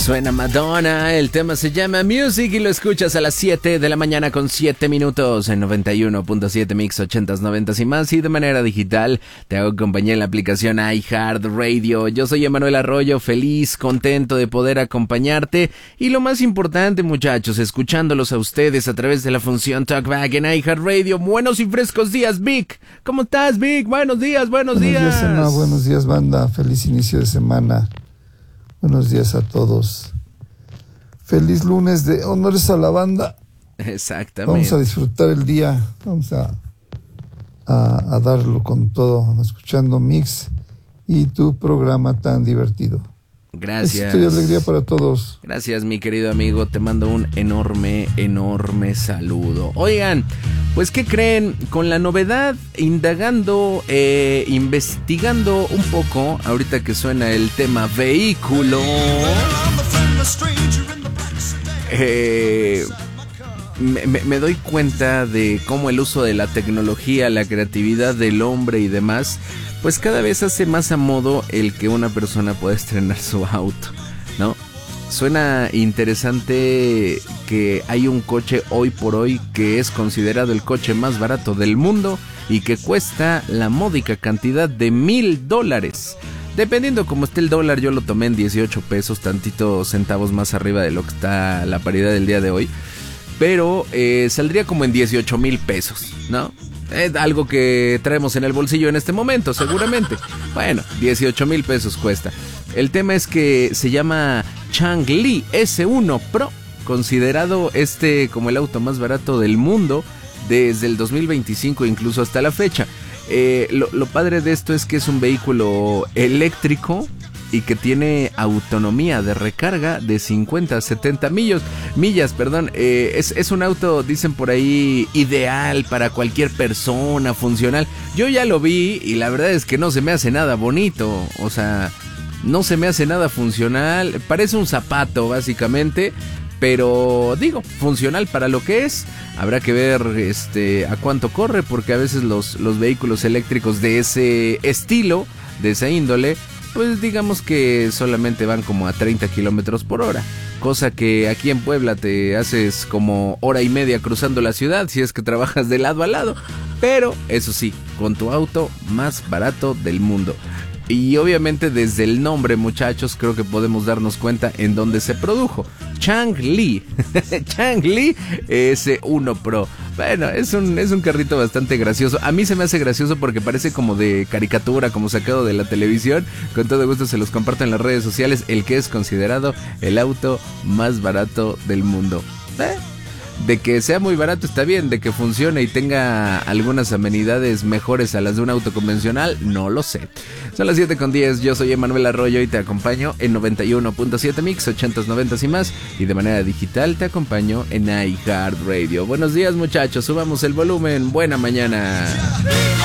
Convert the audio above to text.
Suena Madonna, el tema se llama Music y lo escuchas a las 7 de la mañana con 7 minutos en 91.7 Mix 80s, 90s y más, y de manera digital te hago compañía en la aplicación iHeartRadio. Yo soy Emanuel Arroyo, feliz, contento de poder acompañarte y lo más importante, muchachos, escuchándolos a ustedes a través de la función Talkback en iHeartRadio. Buenos y frescos días, Vic. ¿Cómo estás, Vic? Buenos días. Buenos días, Emma. Buenos días, banda. Feliz inicio de semana. Buenos días a todos. Feliz lunes de honores a la banda. Exactamente. Vamos a disfrutar el día. Vamos a darlo con todo, escuchando Mix y tu programa tan divertido. Gracias. Éxito y alegría para todos. Gracias, mi querido amigo. Te mando un enorme saludo. Oigan, pues, ¿qué creen? Con la novedad, indagando, investigando un poco, ahorita que suena el tema vehículo, me doy cuenta de cómo el uso de la tecnología, la creatividad del hombre y demás, pues cada vez hace más a modo el que una persona pueda estrenar su auto, ¿no? Suena interesante que hay un coche hoy por hoy que es considerado el coche más barato del mundo y que cuesta la módica cantidad de $1,000. Dependiendo cómo esté el dólar, yo lo tomé en 18 pesos, tantitos centavos más arriba de lo que está la paridad del día de hoy. Pero saldría como en 18,000 pesos, ¿no? Algo que traemos en el bolsillo en este momento, seguramente. Bueno, 18,000 pesos cuesta. El tema es que se llama Changli S1 Pro, considerado como el auto más barato del mundo desde el 2025, incluso hasta la fecha. Lo padre de esto es que es un vehículo eléctrico y que tiene autonomía de recarga de 50 a 70 millas. Es un auto, dicen por ahí, ideal para cualquier persona, funcional. Yo ya lo vi y la verdad es que no se me hace nada bonito, o sea, no se me hace nada funcional. Parece un zapato, básicamente, pero digo, funcional para lo que es. Habrá que ver a cuánto corre, porque a veces los vehículos eléctricos de ese estilo, de esa índole, pues digamos que solamente van como a 30 kilómetros por hora. Cosa que aquí en Puebla te haces como hora y media cruzando la ciudad si es que trabajas de lado a lado. Pero eso sí, con tu auto más barato del mundo. Y obviamente desde el nombre, muchachos, creo que podemos darnos cuenta en dónde se produjo. Changli Changli S1 Pro. Bueno, es un carrito bastante gracioso. A mí se me hace gracioso porque parece como de caricatura, como sacado de la televisión. Con todo gusto se los comparto en las redes sociales. El que es considerado el auto más barato del mundo. De que sea muy barato está bien, de que funcione y tenga algunas amenidades mejores a las de un auto convencional, no lo sé. Son las 7:10, yo soy Emanuel Arroyo y te acompaño en 91.7 Mix, 80s, 90s y más. Y de manera digital te acompaño en iHeartRadio. Buenos días, muchachos, subamos el volumen, buena mañana.